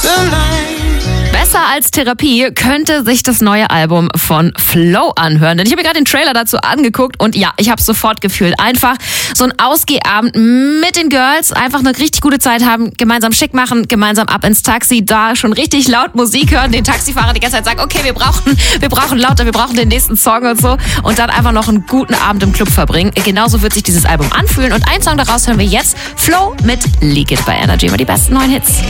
Besser als Therapie könnte sich das neue Album von Flo anhören. Denn ich habe mir gerade den Trailer dazu angeguckt und ja, ich habe es sofort gefühlt. Einfach so ein Ausgehabend mit den Girls, einfach eine richtig gute Zeit haben, gemeinsam schick machen, gemeinsam ab ins Taxi, da schon richtig laut Musik hören, den Taxifahrer die ganze Zeit sagen, okay, wir brauchen lauter, wir brauchen den nächsten Song und so und dann einfach noch einen guten Abend im Club verbringen. Genauso wird sich dieses Album anfühlen und einen Song daraus hören wir jetzt. Flo mit Leak It bei Energy, immer die besten neuen Hits.